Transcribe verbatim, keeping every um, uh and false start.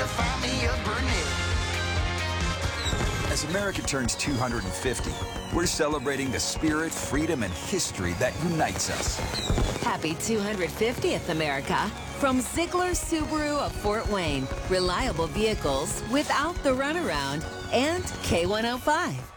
to find me a Burnett. As America turns two hundred fifty, we're celebrating the spirit, freedom, and history that unites us. Happy two hundred fiftieth, America. From Ziegler Subaru of Fort Wayne. Reliable vehicles without the runaround. And K one oh five.